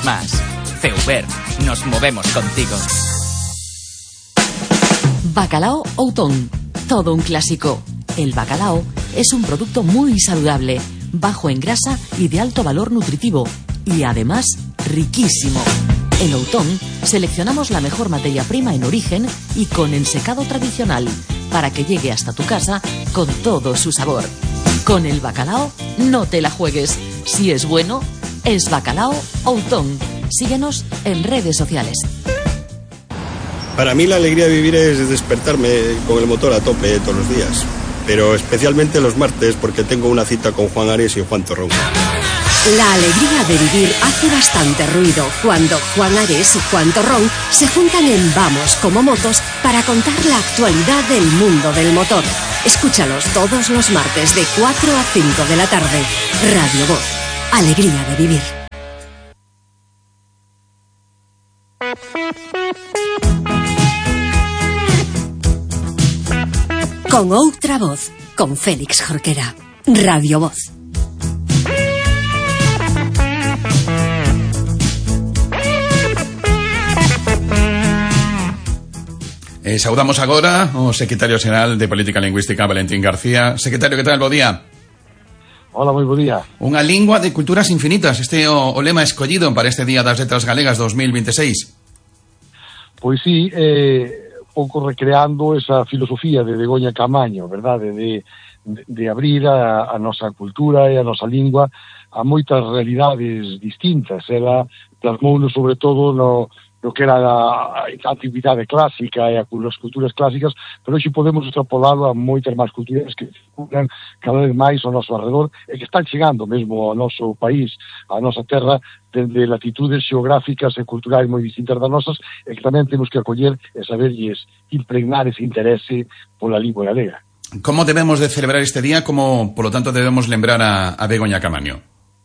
más. Feuber, nos movemos contigo. Bacalao Outón, todo un clásico. El bacalao es un producto muy saludable, bajo en grasa y de alto valor nutritivo, y además riquísimo. En Outón seleccionamos la mejor materia prima en origen y con ensecado tradicional, para que llegue hasta tu casa con todo su sabor. Con el bacalao no te la juegues. Si es bueno, es Bacalao Outón. Síguenos en redes sociales. Para mí la alegría de vivir es despertarme con el motor a tope todos los días, pero especialmente los martes porque tengo una cita con Juan Ares y Juan Torrón. La alegría de vivir hace bastante ruido cuando Juan Ares y Juan Torrón se juntan en Vamos como Motos para contar la actualidad del mundo del motor. Escúchalos todos los martes de 4 a 5 de la tarde. Radio Voz. Alegría de vivir. Con outra voz, con Félix Jorquera. Radio Voz. Saudamos agora o secretario xeral de Política Lingüística, Valentín García. Secretario, que tal? Bo día. Hola, moi bo día. Unha lingua de culturas infinitas. Este é o lema escollido para este Día das Letras Galegas 2026. Pois sí, pouco recreando esa filosofía de Begoña Camaño, verdade, de abrir a nosa cultura e a nosa lingua a moitas realidades distintas. Ela plasmounos sobre todo no que era a antigüidade clásica e as culturas clásicas, pero hoxe podemos extrapolalo a moitas máis culturas que circulan cada vez máis ao noso alrededor e que están chegando mesmo ao noso país, á nosa terra, dende latitudes xeográficas e culturais moi distintas das nosas, e que tamén temos que acoller e saberlles impregnar ese interese pola lingua galega. Como debemos de celebrar este día? Como, polo tanto, debemos lembrar a Begoña Camaño?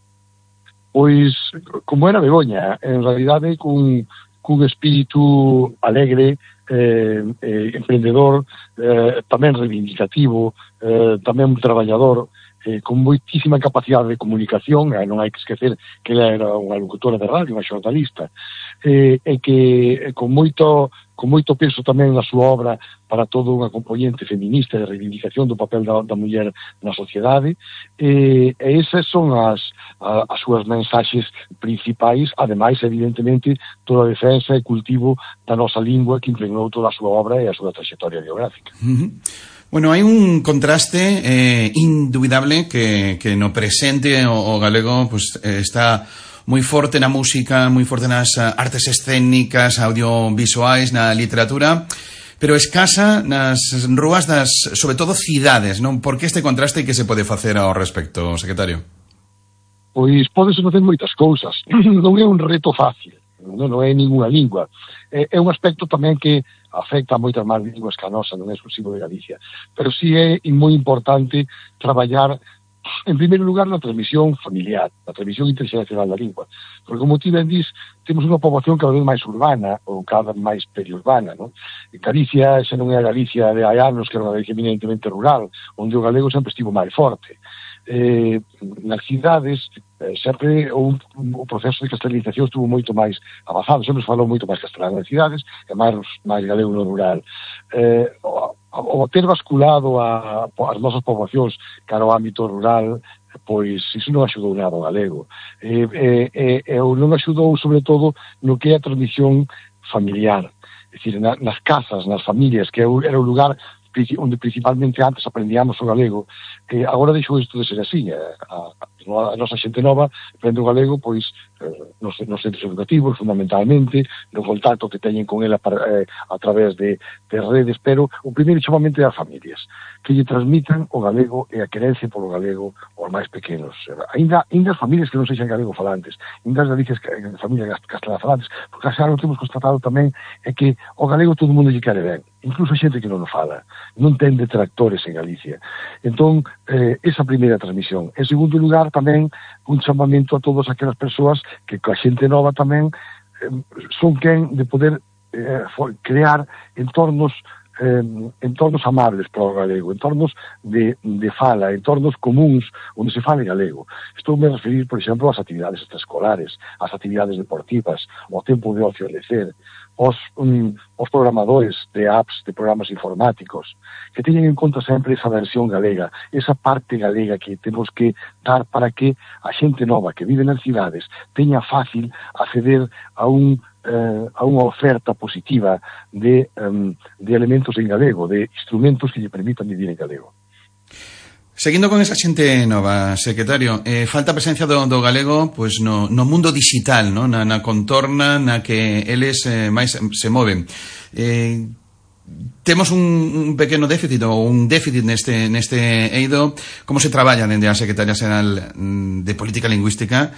Pois, como era Begoña, en realidade, cun espírito alegre, emprendedor, tamén reivindicativo, tamén un traballador, con moitísima capacidade de comunicación. Non hai que esquecer que ela era unha locutora de radio, unha xornalista, e que con moito peso tamén na súa obra para toda unha componente feminista de reivindicación do papel da muller na sociedade, e esas son as súas mensaxes principais, ademais, evidentemente, toda a defensa e cultivo da nosa lingua que impregnou toda a súa obra e a súa trayectoria biográfica. Bueno, hai un contraste indubidable que no presente o galego pues, está moi forte na música, moi forte nas artes escénicas, audiovisuais, na literatura, pero escasa nas rúas das, sobre todo, cidades, non? Por que este contraste e que se pode facer ao respecto, secretario? Pois podese facer moitas cousas. Non é un reto fácil, non é ninguna lingua. É un aspecto tamén que afecta a moitas máis linguas que a nosa, non é exclusivo de Galicia. Pero sí é moi importante traballar, en primeiro lugar, na transmisión familiar, na transmisión interxeracional da lingua. Porque, como ti ben dis, temos unha poboación cada vez máis urbana ou cada vez máis periurbana, non? E Galicia xa non é a Galicia de hai anos, que era unha Galicia eminentemente rural, onde o galego sempre estivo máis forte. Nas cidades sempre o proceso de castelanización estuvo moito máis avanzado, sempre se falou moito máis castelán nas cidades e máis galego no rural. O ter basculado as nosas poboacións cara ao ámbito rural, pois iso non axudou nada ao galego, non axudou sobre todo no que é a transmisión familiar, é dicir, nas casas, nas familias, que era o lugar onde principalmente antes aprendíamos o galego. Agora deixou isto de ser así. A nosa xente nova aprende o galego pois nos centros educativos, fundamentalmente, no contacto que teñen con ela a través de redes, pero o primeiro chamamento é as familias, que lle transmitan o galego e a querencia polo galego aos máis pequenos. Ainda as familias que non sexan galego falantes, ainda as familias castelán falantes, porque xa non temos constatado tamén é que o galego todo o mundo lle quere ben, incluso a xente que non o fala, non ten detractores en Galicia. Entón, esa primeira transmisión. En segundo lugar, tamén un chamamento a todas aquelas persoas que coa xente nova tamén son quen de poder crear entornos entornos amables para o galego, entornos de fala, entornos comuns onde se fale galego. Estou me a referir, por exemplo, ás actividades extraescolares, ás actividades deportivas, ao tempo de ocio e lecer, os programadores de apps, de programas informáticos, que teñen en conta sempre esa versión galega, esa parte galega que temos que dar para que a xente nova que vive nas cidades teña fácil acceder a unha oferta positiva de elementos en galego, de instrumentos que lle permitan vivir en galego. Seguindo con esa xente nova, secretario, falta a presencia do galego pois no mundo digital, no? na contorna na que eles máis se moven. Temos un pequeno déficit ou un déficit neste eido. Como se traballa dende a Secretaría Xeral de Política Lingüística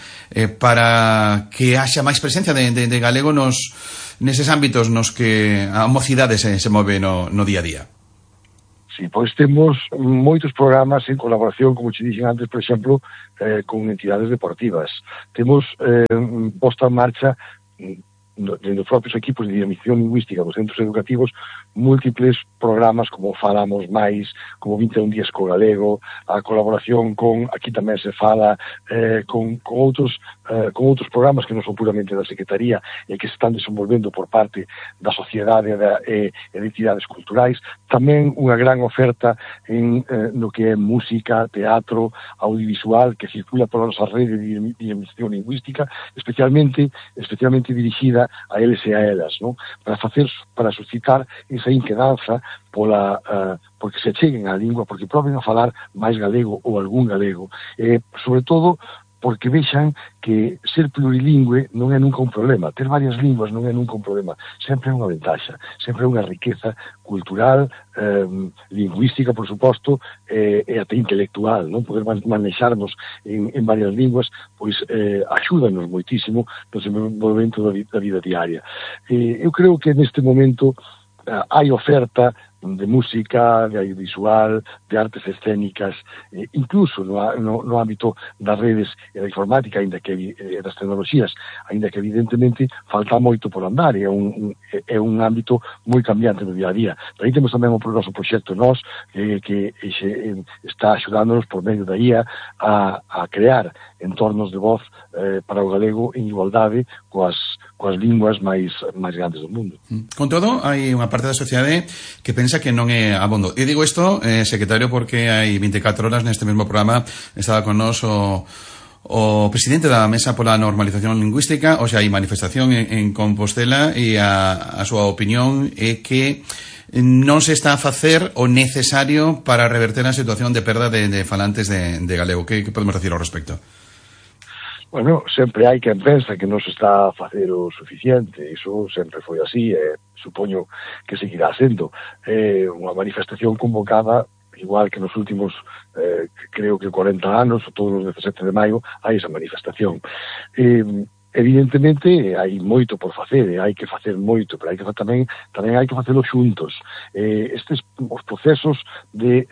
para que haxa máis presencia de galego neses ámbitos nos que a mocidade se move no día a día? Sí, pois temos moitos programas en colaboración, como te dixen antes, por exemplo, con entidades deportivas. Temos posto en marcha dentro dos propios equipos de dinamización lingüística dos centros educativos múltiples programas como Falamos Máis, como 21 días co galego, a colaboración con, aquí tamén se fala, con outros programas que non son puramente da Secretaría e que se están desenvolvendo por parte da sociedade e de entidades culturais. Tamén unha gran oferta en no que é música, teatro, audiovisual, que circula por a nosa rede de dinamización lingüística, especialmente dirigida a eles e a elas, non? Para suscitar esa inquedanza porque se cheguen á lingua, porque proben a falar máis galego ou algún galego, sobre todo porque vexan que ser plurilingüe non é nunca un problema, ter varias linguas non é nunca un problema, sempre é unha ventaxa, sempre é unha riqueza cultural, lingüística, por suposto, e até intelectual, non? Poder manexarnos en varias linguas, pois axúdanos moitísimo no desenvolvemento da vida diaria. Eu creo que neste momento hai oferta de música, de audiovisual, de artes escénicas, incluso no ámbito das redes e da informática, ainda que das tecnoloxías, ainda que evidentemente falta moito por andar, é un ámbito moi cambiante no día a día. Pero aí temos tamén o noso proxecto que está axudándonos por medio da IA a crear entornos de voz para o galego en igualdade coas linguas máis grandes do mundo. Con todo, hai unha parte da sociedade que pensa que non é abondo. E digo isto, secretario, porque hai 24 horas neste mesmo programa estaba con nós o presidente da Mesa pola Normalización Lingüística, o sea, hai manifestación en Compostela, e a súa opinión é que non se está a facer o necesario para reverter a situación de perda de falantes de galego. Que podemos decir ao respecto? Bueno, sempre hai quen pensa que non se está a facer o suficiente, iso sempre foi así, e supoño que seguirá sendo. Unha manifestación convocada, igual que nos últimos, creo que 40 anos, todos os 17 de maio, hai esa manifestación. Evidentemente hai moito por facer, hai que facer moito, pero tamén hai que facelo xuntos. Os procesos de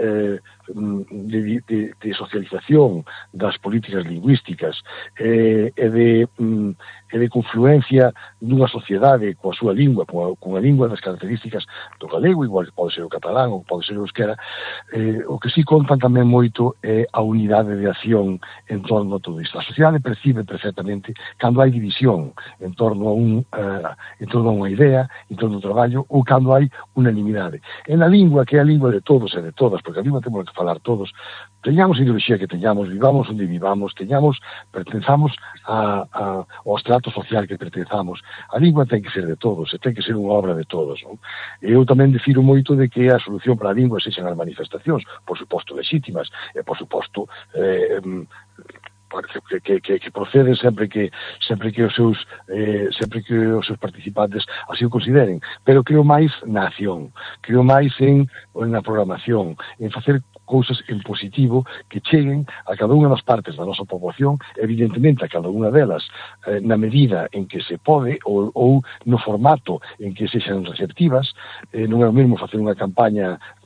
socialización das políticas lingüísticas e de confluencia dunha sociedade coa súa lingua, cunha lingua das características do galego, igual que pode ser o catalán ou pode ser o euskera, o que sí contan tamén moito é a unidade de acción en torno a todo isto. A sociedade percibe perfectamente cando hai división en torno a unha idea, en torno ao traballo, ou cando hai unanimidade. En a lingua, que é a lingua de todos e de todas, porque a lingua temos que falar todos, teñamos a ideoloxía que teñamos, vivamos onde vivamos, pertenzamos ao estrato social que pertenzamos. A lingua ten que ser de todos, e ten que ser unha obra de todos, non? Eu tamén difiro moito de que a solución para a lingua sexan as manifestacións, por suposto legítimas, e por suposto que proceden sempre que os seus participantes así o consideren, pero creo máis na acción, creo máis na programación, en facer cousas en positivo que cheguen a cada unha das partes da nosa poboación, evidentemente a cada unha delas na medida en que se pode ou no formato en que sexan receptivas. Non é o mesmo facer unha campaña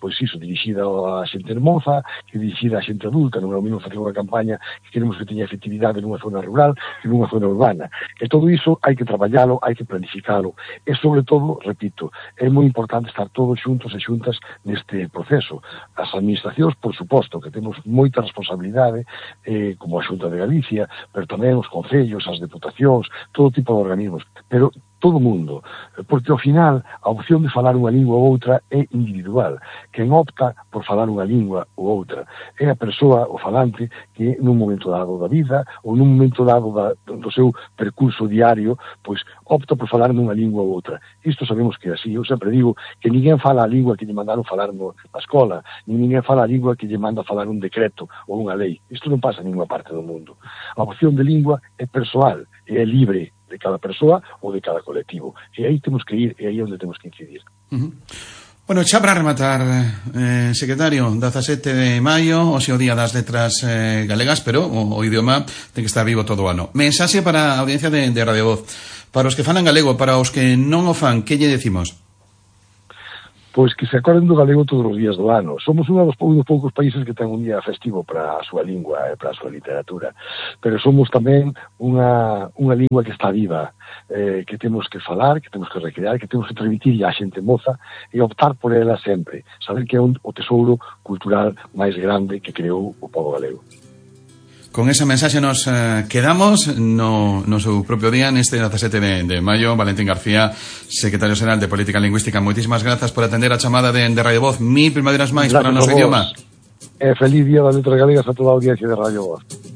pois iso, dirixida a xente moza, que dirixida a xente adulta, non é o mesmo facer unha campaña que queremos que teña efectividade nunha zona rural que nunha zona urbana. E todo iso hai que traballalo, hai que planificalo, e sobre todo, repito, é moi importante estar todos xuntos e xuntas neste proceso. As administracións, por suposto, que temos moita responsabilidade, como a Xunta de Galicia, pero tamén os concellos, as deputacións, todo tipo de organismos, pero todo o mundo, porque ao final a opción de falar unha lingua ou outra é individual. Quen opta por falar unha lingua ou outra é a persoa, o falante, que nun momento dado da vida ou nun momento dado do seu percurso diario, pois opta por falar nunha lingua ou outra. Isto sabemos que é así. Eu sempre digo que ninguén fala a lingua que lle mandaron falar na escola, ninguén fala a lingua que lle manda falar un decreto ou unha lei. Isto non pasa en ninguna parte do mundo. A opción de lingua é persoal e é libre de cada persoa ou de cada colectivo. E aí temos que ir, e aí é onde temos que incidir. Bueno, xa para rematar, secretario, 17 de maio, hoxe o Día das Letras Galegas, pero o idioma ten que estar vivo todo o ano. Mensaxe para a audiencia de Radio Voz. Para os que falan galego, para os que non o fan, que lle decimos? Pois que se acorden do galego todos os días do ano. Somos un dos poucos países que ten un día festivo para a súa lingua e para a súa literatura. Pero somos tamén unha lingua que está viva, que temos que falar, que temos que recrear, que temos que transmitir a xente moza e optar por ela sempre. Saber que é o tesouro cultural máis grande que creou o pobo galego. Con esa mensaxe nos quedamos no seu propio día neste 17 de maio. Valentín García, secretario xeral de Política Lingüística, moitísimas grazas por atender a chamada de Radio Voz. Mil primaveras máis para o noso idioma. Feliz Día das Letras Galegas a toda a audiencia de Radio Voz.